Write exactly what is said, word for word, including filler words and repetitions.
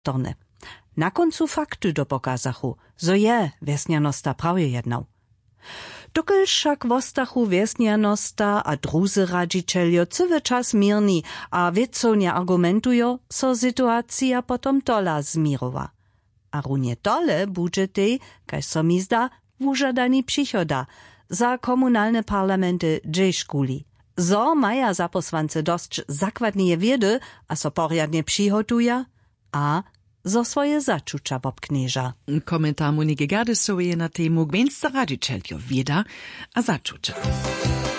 torne. Na koncu fakty dopokazachu, zo je wjesnjanosta prawie jednał. Dokąd však wostachu wjesnjanosta a druzy radzicieljo cywy czas mirni a wiecownie argumentujo, so sytuacja potom tola zmirowa. A runie tole budże tej, kaj so mi zda, wużadani przychoda, za komunalne parlamenty dżej szkuli. Zo maja za posłance dość zakładnie wiedy, a so porjadnie przyhotuja, a zo swoje zaczucia obknieża. Komentar Monike Gardysowej na temu gwięzda radzicieljo wieda a zaczucia.